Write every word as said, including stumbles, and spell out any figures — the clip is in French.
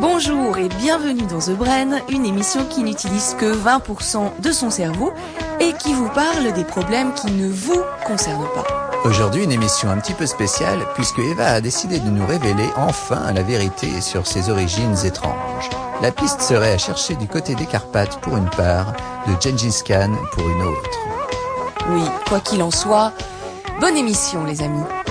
Bonjour et bienvenue dans The Brain, une émission qui n'utilise que vingt pour cent de son cerveau et qui vous parle des problèmes qui ne vous concernent pas. Aujourd'hui, une émission un petit peu spéciale puisque Eva a décidé de nous révéler enfin la vérité sur ses origines étranges. La piste serait à chercher du côté des Carpates pour une part, de Gengis Khan pour une autre. Oui, quoi qu'il en soit, bonne émission les amis.